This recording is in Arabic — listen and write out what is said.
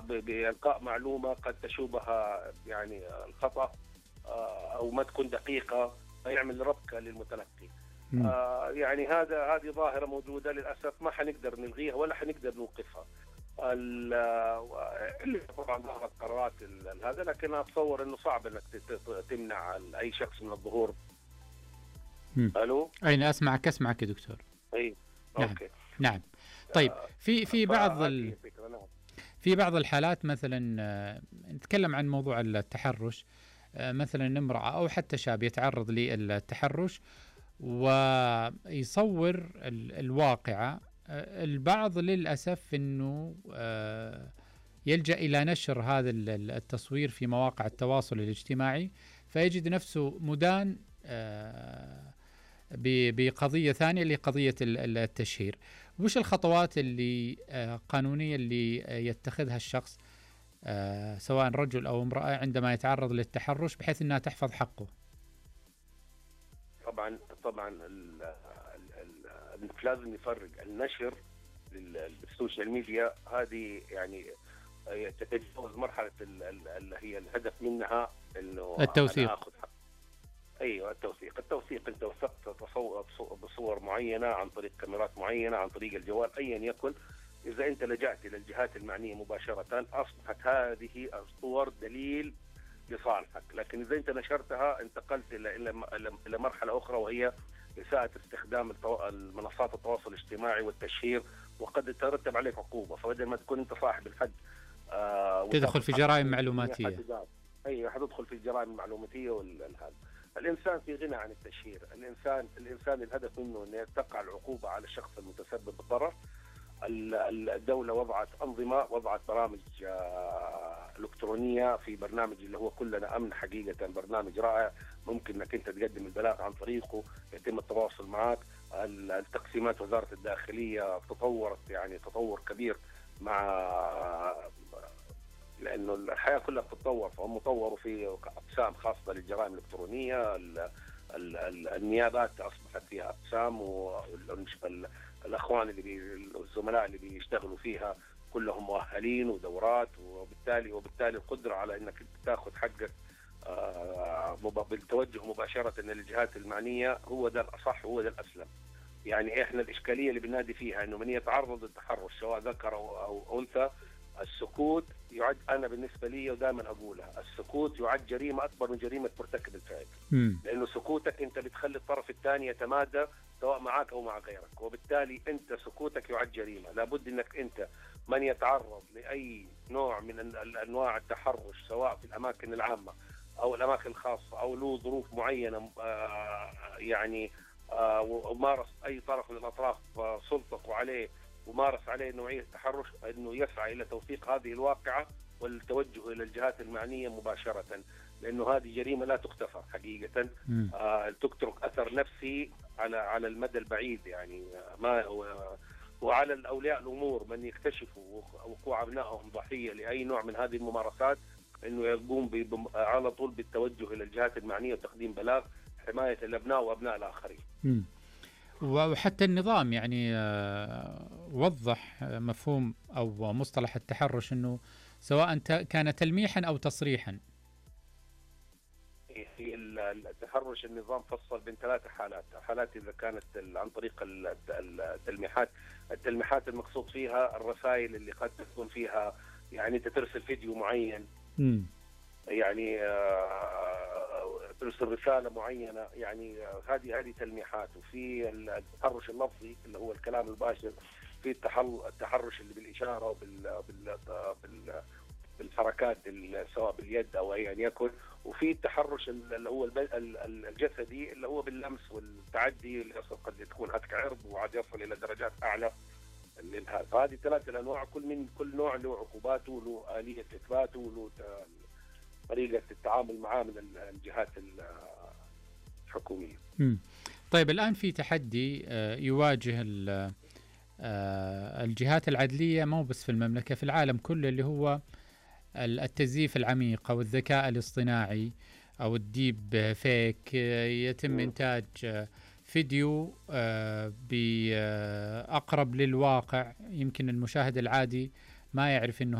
بإلقاء معلومة قد تشوبها يعني الخطأ أو ما تكون دقيقة، فيعمل ربكة للمتلقي. يعني هذه ظاهرة موجودة للأسف، ما حنقدر نلغيها ولا حنقدر نوقفها. اللي طبعا ظهرت قرارات هذا، لكن أتصور أنه صعب أنك تمنع أي شخص من الظهور. ألو؟ أين أسمعك يا دكتور. أي نعم. أوكي. نعم. طيب في بعض الحالات مثلا نتكلم عن موضوع التحرش، مثلا امرأة أو حتى شاب يتعرض للتحرش ويصور الواقعة، البعض للأسف أنه يلجأ إلى نشر هذا التصوير في مواقع التواصل الاجتماعي، فيجد نفسه مدان بقضية ثانية اللي قضية التشهير. وش الخطوات اللي قانونية اللي يتخذها الشخص سواء رجل أو امرأة عندما يتعرض للتحرش بحيث أنها تحفظ حقه؟ طبعا لازم نفرق النشر للسوشيال ميديا، هذه يعني تتجاوز مرحلة اللي هي الهدف منها انه التوثيق. ايوه التوثيق انت وثقت بصور معينة عن طريق كاميرات معينة عن طريق الجوال ايا يكن. اذا انت لجأت الى الجهات المعنية مباشرة اصبحت هذه الصور دليل لصالحك، لكن اذا انت نشرتها انتقلت الى مرحلة اخرى، وهي إساءة استخدام المنصات التواصل الاجتماعي والتشهير، وقد يترتب عليك عقوبة. فبدل ما تكون انت صاحب الحد تدخل في جرائم معلوماتية. ايوه حتدخل في الجرائم المعلوماتية والهذا. الانسان في غنى عن التشهير، الانسان الهدف منه ان تقع العقوبة على الشخص المتسبب بالضرر. الدولة وضعت أنظمة، وضعت برامج إلكترونية، في برنامج اللي هو كلنا أمن، حقيقة برنامج رائع ممكن أنك أنت تقدم البلاغ عن طريقه، يتم التواصل معك. التقسيمات وزارة الداخلية تطورت يعني تطور كبير لأنه الحياة كلها بتتطور، فهم طوروا في أقسام خاصة للجرائم الإلكترونية. النيابات أصبحت فيها أقسام، والأخوان الزملاء اللي بيشتغلوا فيها كلهم مؤهلين ودورات، وبالتالي القدرة على أنك تأخذ حقك بالتوجه مباشرة للجهات المعنية هو ده الأصح، هو ده الأسلم. يعني إحنا الإشكالية اللي بنادي فيها أنه من يتعرض للتحرش سواء ذكر أو أنثى، السكوت يعد، أنا بالنسبة لي ودائما أقولها، السكوت يعد جريمة أكبر من جريمة مرتكب الفعل. لأنه سكوتك أنت بتخلي الطرف الثاني يتمادى سواء معك أو مع غيرك، وبالتالي أنت سكوتك يعد جريمة. لابد أنك أنت من يتعرض لأي نوع من أنواع التحرش سواء في الأماكن العامة أو الأماكن الخاصة أو له ظروف معينة ومارس أي طرف من الأطراف سلطته عليه ومارس عليه نوعية التحرش، أنه يسعى إلى توثيق هذه الواقعة والتوجه إلى الجهات المعنية مباشرة، لأنه هذه جريمة لا تغتفر حقيقة. تترك أثر نفسي على المدى البعيد، يعني وعلى الأولياء الأمور من يكتشفوا وقوع أبنائهم ضحية لأي نوع من هذه الممارسات، أنه يقوم على طول بالتوجه إلى الجهات المعنية وتقديم بلاغ حماية الأبناء وأبناء الآخرين. وحتى النظام يعني وضح مفهوم أو مصطلح التحرش أنه سواء كان تلميحا أو تصريحا. في التحرش النظام فصل بين 3 حالات إذا كانت عن طريق التلميحات المقصود فيها الرسائل اللي قد تكون فيها يعني ترسل فيديو معين، يعني ترسل رسالة معينة، يعني هذه تلميحات. وفي التحرش اللفظي اللي هو الكلام المباشر، في التحرش اللي بالإشارة بالحركات سواء باليد أو أيا يكن، وفي التحرش اللي هو الجسدي اللي هو باللمس والتعدي اللي قد يكون هتك عرض وعاد يصل إلى درجات أعلى. هذه 3 أنواع، كل نوع له عقوباته، له آلية إثباته، له طريقة التعامل معاه من الجهات الحكومية. طيب الآن في تحدي يواجه الجهات العدلية مو بس في المملكة، في العالم كله، اللي هو التزييف العميق أو الذكاء الاصطناعي أو الديب فيك. يتم إنتاج فيديو بأقرب للواقع، يمكن المشاهد العادي ما يعرف إنه